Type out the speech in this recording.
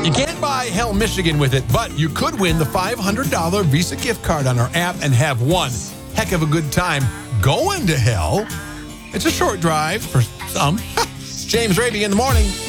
You can't buy Hell Michigan with it, but you could win the $500 Visa gift card on our app and have one heck of a good time going to hell. It's a short drive for some. It's James Raby in the morning.